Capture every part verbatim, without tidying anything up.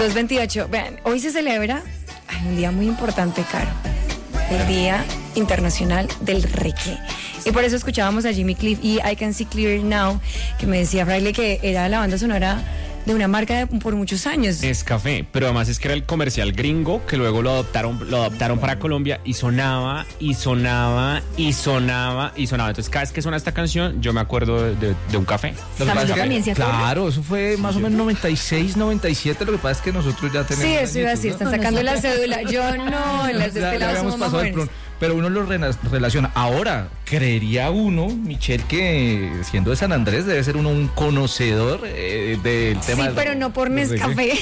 dos veintiocho. Vean, hoy se celebra ay, un día muy importante, Caro. El Día Internacional del Reggae. Y por eso escuchábamos a Jimmy Cliff y I Can See Clear Now, que me decía Fraile que era la banda sonora de una marca de, por muchos años. Nescafé, pero además es que era el comercial gringo que luego lo adoptaron, lo adoptaron para Colombia y sonaba y sonaba y sonaba y sonaba. Entonces cada vez que suena esta canción yo me acuerdo de, de, de un café. Que, claro, eso fue más o menos noventa y seis, noventa y siete, lo que pasa es que nosotros ya tenemos... Sí, eso iba a decir, están sacando la cédula. Yo no, las de este lado somos más jóvenes. Pero uno lo re- relaciona. Ahora, creería uno, Michelle, que siendo de San Andrés debe ser uno un conocedor eh, del tema. Sí, de, pero no por Nescafé.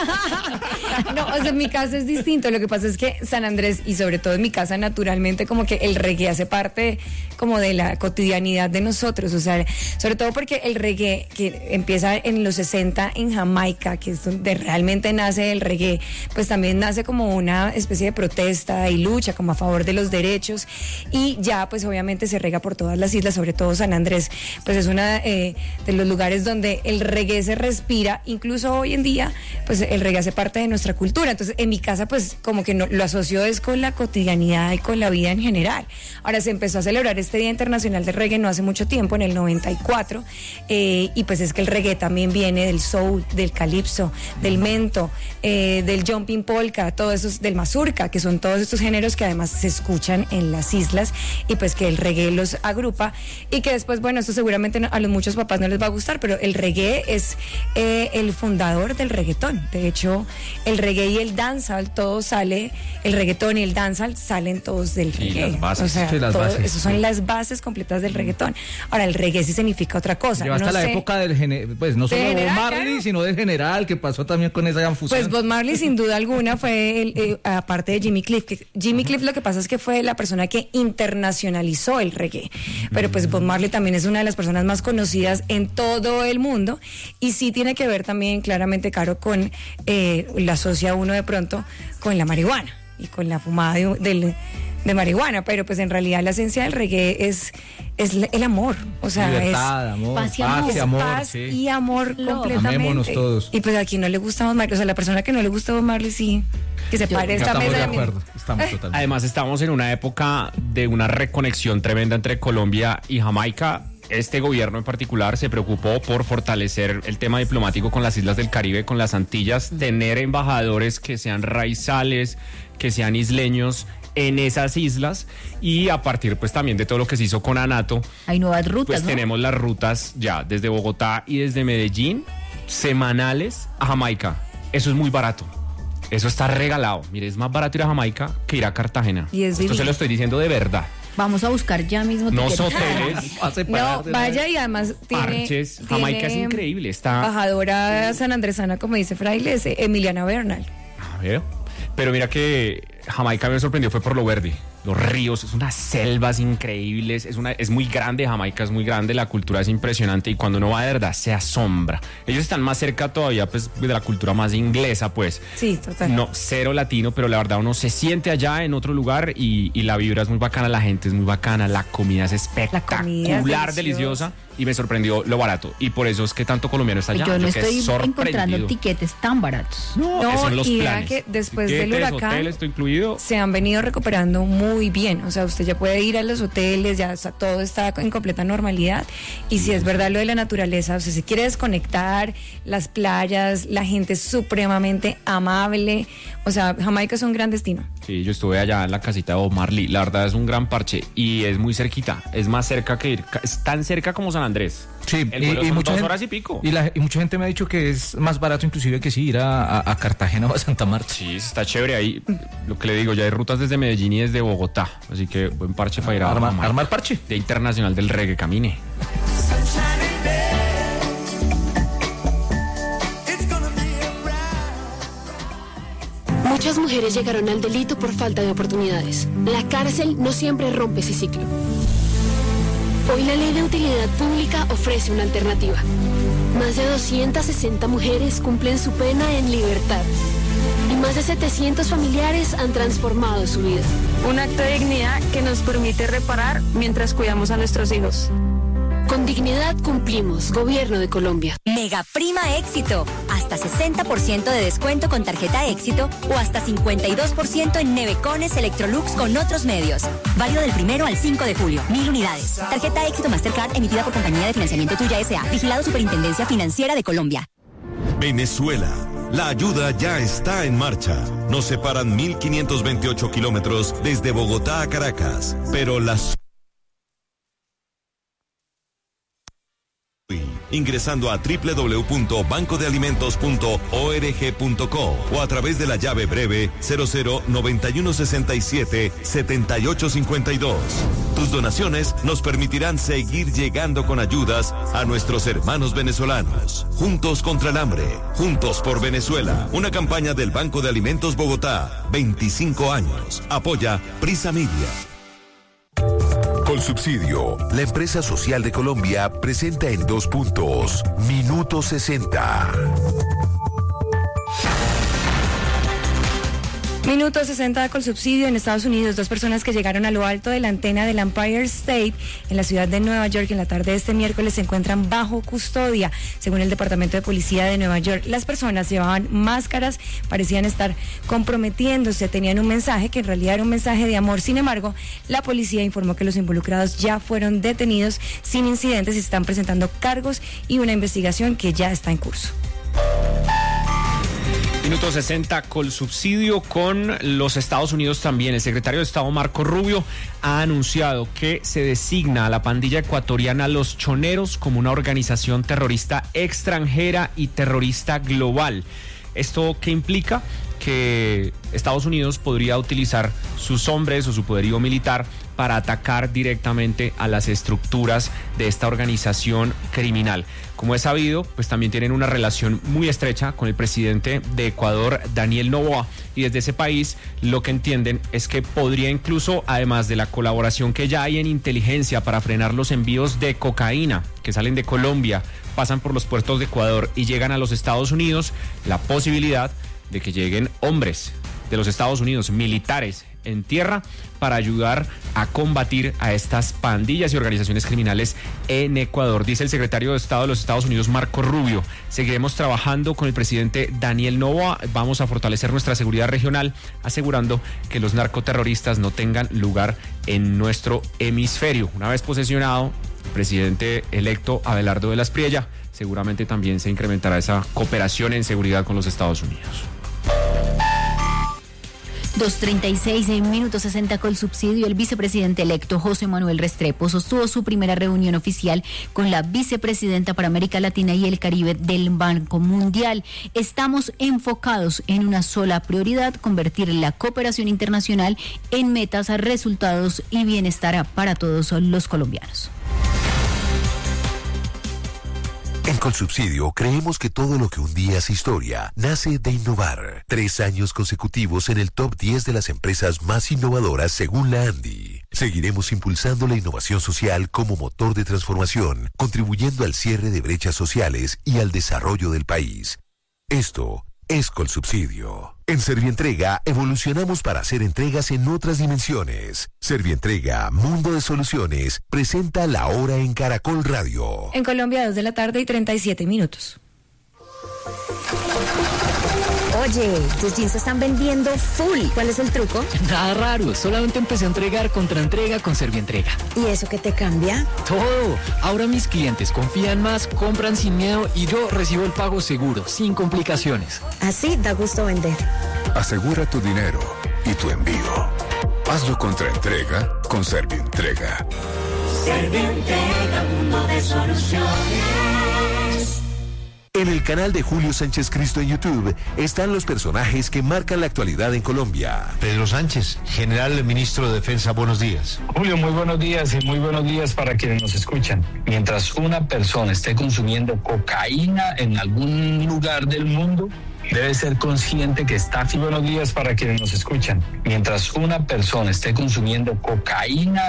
No, o sea, en mi caso es distinto. Lo que pasa es que San Andrés, y sobre todo en mi casa, naturalmente, como que el reggae hace parte como de la cotidianidad de nosotros. O sea, sobre todo porque el reggae que empieza en los sesenta en Jamaica, que es donde realmente nace el reggae, pues también nace como una especie de protesta y lucha como a favor de los derechos, y ya pues obviamente se rega por todas las islas, sobre todo San Andrés, pues es una eh, de los lugares donde el reggae se respira. Incluso hoy en día pues el reggae hace parte de nuestra cultura. Entonces en mi casa pues como que no, lo asocio es con la cotidianidad y con la vida en general. Ahora se empezó a celebrar este Día Internacional del Reggae no hace mucho tiempo, en el noventa y cuatro, eh, y pues es que el reggae también viene del soul, del calipso, del mento, eh, del jumping polka, todos esos, del mazurka, que son todos estos géneros que además se escuchan en las islas, y pues que el reggae los agrupa, y que después, bueno, esto seguramente no, a los muchos papás no les va a gustar, pero el reggae es eh, el fundador del reggaetón. De hecho, el reggae y el dancehall, todo sale, el reggaetón y el dancehall salen todos del reggae. Y las bases. O sea, Sí, las todo, bases. eso son las bases completas del reggaetón. Ahora, el reggae sí significa otra cosa. Lleva hasta no la sé, época del general, pues no solo de Bob general, Marley, claro. sino del general, que pasó también con esa gran fusión. Pues Bob Marley sin duda alguna fue, el, eh, aparte de Jimmy Cliff, que Jimmy Cliff lo que pasa es que fue la persona que internacionalizó el reggae, pero pues Bob Marley también es una de las personas más conocidas en todo el mundo, y sí tiene que ver también claramente, Caro, con, eh, lo asocia uno de pronto con la marihuana y con la fumada de, del, de marihuana, pero pues en realidad la esencia del reggae es, es el amor, o sea, libertad, es amor, paz y paz amor. y amor, paz sí. y amor Love. completamente. Amémonos todos. Y pues aquí no le gusta Bob Marley, o sea, la persona que no le gusta Bob Marley sí, que se pare esta Estamos mesa de de mí. acuerdo, estamos totalmente. Además estamos en una época de una reconexión tremenda entre Colombia y Jamaica. Este gobierno en particular se preocupó por fortalecer el tema diplomático con las islas del Caribe, con las Antillas, tener embajadores que sean raizales, que sean isleños en esas islas, y a partir pues también de todo lo que se hizo con Anato, Hay nuevas rutas, pues ¿no? tenemos las rutas ya desde Bogotá y desde Medellín, semanales a Jamaica. Eso es muy barato. Eso está regalado. Mire, es más barato ir a Jamaica que ir a Cartagena. Y es Esto divino. se lo estoy diciendo de verdad. Vamos a buscar ya mismo No tiquetes. hoteles, Va a separar No, de la- vaya, y además tiene... parches. Jamaica es tiene increíble. Está... embajadora sanandresana, como dice Fraile, es Emiliana Bernal. A ver. Pero mira que Jamaica me sorprendió, fue por lo verde. Los ríos, es unas selvas increíbles, es una, es muy grande, Jamaica es muy grande, la cultura es impresionante, y cuando uno va de verdad se asombra. Ellos están más cerca todavía pues de la cultura más inglesa, pues. Sí, total. No, cero latino, pero la verdad uno se siente allá en otro lugar, y, y la vibra es muy bacana, la gente es muy bacana, la comida es espectacular, comida es deliciosa. deliciosa, y me sorprendió lo barato. Y por eso es que tanto colombiano está allá. Yo no quedé estoy encontrando sorprendido. tiquetes tan baratos. No, No, esos son los y vea planes. que después del Tiquetes, huracán- hotel, esto incluido. Se han venido recuperando muy bien, o sea, usted ya puede ir a los hoteles, ya está, todo está en completa normalidad, y si es verdad lo de la naturaleza, o sea, se quiere desconectar, las playas, la gente es supremamente amable, o sea, Jamaica es un gran destino. Sí, yo estuve allá en la casita de Bob Marley. La verdad es un gran parche y es muy cerquita. Es más cerca que ir. Es tan cerca como San Andrés. Sí, El vuelo y, y son mucha dos gente, horas y pico. Y, la- y mucha gente me ha dicho que es más barato inclusive que si ir a, a- a Cartagena o a Santa Marta. Sí, está chévere ahí. Lo que le digo, ya hay rutas desde Medellín y desde Bogotá. Así que buen parche para ir a Arma- Jamaica. armar parche. Día Internacional del Reggae, camine. Muchas mujeres llegaron al delito por falta de oportunidades. La cárcel no siempre rompe ese ciclo. Hoy la ley de utilidad pública ofrece una alternativa. Más de doscientas sesenta mujeres cumplen su pena en libertad. Y más de setecientos familiares han transformado su vida. Un acto de dignidad que nos permite reparar mientras cuidamos a nuestros hijos. Con dignidad cumplimos. Gobierno de Colombia. Mega Prima Éxito. Hasta sesenta por ciento de descuento con tarjeta Éxito o hasta cincuenta y dos por ciento en nevecones Electrolux con otros medios. Válido del primero al cinco de julio. Mil unidades. Tarjeta Éxito Mastercard emitida por Compañía de Financiamiento Tuya S A. Vigilado Superintendencia Financiera de Colombia. Venezuela. La ayuda ya está en marcha. Nos separan mil quinientos veintiocho kilómetros desde Bogotá a Caracas, pero las... ingresando a doble u doble u doble u punto banco de alimentos punto org punto co o a través de la llave breve cero cero noventa y uno sesenta y siete setenta y ocho cincuenta y dos. Tus donaciones nos permitirán seguir llegando con ayudas a nuestros hermanos venezolanos. Juntos contra el hambre, juntos por Venezuela. Una campaña del Banco de Alimentos Bogotá. veinticinco años. Apoya Prisa Media. Colsubsidio, la empresa social de Colombia, presenta en dos puntos, Minuto sesenta. Minuto sesenta de Colsubsidio. En Estados Unidos, dos personas que llegaron a lo alto de la antena del Empire State en la ciudad de Nueva York en la tarde de este miércoles se encuentran bajo custodia, según el Departamento de Policía de Nueva York. Las personas llevaban máscaras, parecían estar comprometiéndose, tenían un mensaje que en realidad era un mensaje de amor. Sin embargo, la policía informó que los involucrados ya fueron detenidos sin incidentes y se están presentando cargos y una investigación que ya está en curso. Minuto sesenta, Colsubsidio con los Estados Unidos también. El secretario de Estado Marco Rubio ha anunciado que se designa a la pandilla ecuatoriana Los Choneros como una organización terrorista extranjera y terrorista global. ¿Esto qué implica? Que Estados Unidos podría utilizar sus hombres o su poderío militar para atacar directamente a las estructuras de esta organización criminal. Como es sabido, pues también tienen una relación muy estrecha con el presidente de Ecuador, Daniel Noboa, y desde ese país lo que entienden es que podría incluso, además de la colaboración que ya hay en inteligencia para frenar los envíos de cocaína que salen de Colombia, pasan por los puertos de Ecuador y llegan a los Estados Unidos, la posibilidad de que lleguen hombres de los Estados Unidos, militares en tierra, para ayudar a combatir a estas pandillas y organizaciones criminales en Ecuador. Dice el secretario de Estado de los Estados Unidos, Marco Rubio: seguiremos trabajando con el presidente Daniel Noboa, vamos a fortalecer nuestra seguridad regional, asegurando que los narcoterroristas no tengan lugar en nuestro hemisferio. Una vez posesionado, el presidente electo Abelardo de la Espriella, seguramente también se incrementará esa cooperación en seguridad con los Estados Unidos. dos treinta y seis en Minuto sesenta Colsubsidio. El vicepresidente electo José Manuel Restrepo sostuvo su primera reunión oficial con la vicepresidenta para América Latina y el Caribe del Banco Mundial. Estamos enfocados en una sola prioridad: convertir la cooperación internacional en metas, resultados y bienestar para todos los colombianos. En Colsubsidio creemos que todo lo que un día hace historia nace de innovar. Tres años consecutivos en el top diez de las empresas más innovadoras según la ANDI. Seguiremos impulsando la innovación social como motor de transformación, contribuyendo al cierre de brechas sociales y al desarrollo del país. Esto es Colsubsidio. En Servientrega evolucionamos para hacer entregas en otras dimensiones. Servientrega, Mundo de Soluciones, presenta La Hora en Caracol Radio. En Colombia, dos de la tarde y treinta y siete minutos. Oye, tus jeans se están vendiendo full. ¿Cuál es el truco? Nada raro, solamente empecé a entregar contra entrega con Servientrega. ¿Y eso qué te cambia? Todo. Ahora mis clientes confían más, compran sin miedo y yo recibo el pago seguro, sin complicaciones. Así da gusto vender. Asegura tu dinero y tu envío. Hazlo contra entrega con Servientrega. Servientrega, mundo de soluciones. En el canal de Julio Sánchez Cristo en YouTube están los personajes que marcan la actualidad en Colombia. Pedro Sánchez, general ministro de Defensa, buenos días. Julio, muy buenos días y muy buenos días para quienes nos escuchan. Mientras una persona esté consumiendo cocaína en algún lugar del mundo, debe ser consciente que está... Buenos días para quienes nos escuchan. Mientras una persona esté consumiendo cocaína